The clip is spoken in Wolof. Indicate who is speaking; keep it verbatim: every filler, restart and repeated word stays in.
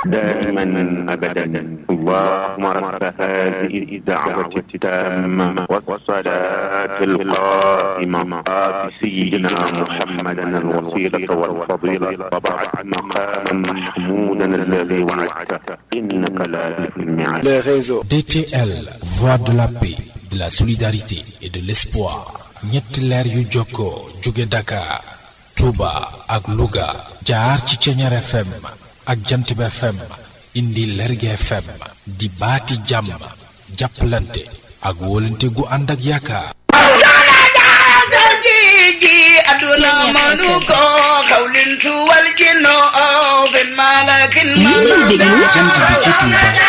Speaker 1: دائما أبدا. اللهم رب هذه الدعوة التامة والصلاة القائمة آت سيدنا محمدا الوسيلة والفضيلة وبعث مقاما محمودا الذي وعدته إنك لا تخلف الميعاد.
Speaker 2: Les réseaux
Speaker 3: D T L, voix de la paix, de la solidarité et de l'espoir. ñetti leer yu jokkoo jóge Dakar, Touba ak Louga jaar ci Ceñeer F M ak Jantib F M indi Lergui F M di baati jàmm jàppalante ak wóolante gu ànd ak yaakaar.
Speaker 4: aduna manu ko xawlin tu wal jinno bin malakin
Speaker 3: jant bi ci Touba